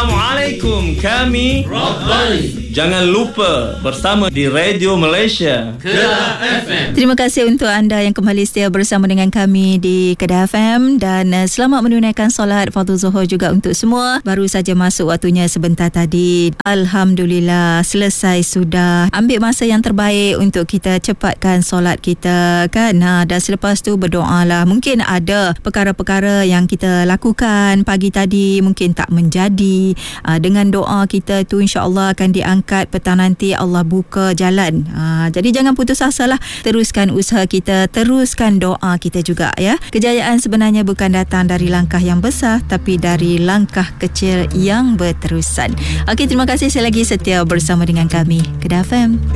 Assalamualaikum, kami Rockboy. Jangan lupa bersama di Radio Malaysia Kedah FM. Terima kasih untuk anda yang kembali setia bersama dengan kami di Kedah FM, dan selamat menunaikan solat Fardhu Zuhur juga untuk semua. Baru saja masuk waktunya sebentar tadi. Alhamdulillah selesai sudah. Ambil masa yang terbaik untuk kita cepatkan solat kita kan. Dan selepas tu berdoalah. Mungkin ada perkara-perkara yang kita lakukan pagi tadi mungkin tak menjadi. Dengan doa kita tu insya-Allah akan diangkat petang nanti, Allah buka jalan. Jadi jangan putus asa lah. Teruskan usaha kita, teruskan doa kita juga ya. Kejayaan sebenarnya bukan datang dari langkah yang besar, tapi dari langkah kecil yang berterusan. Okey, terima kasih sekali lagi setia bersama dengan kami Kedah FM.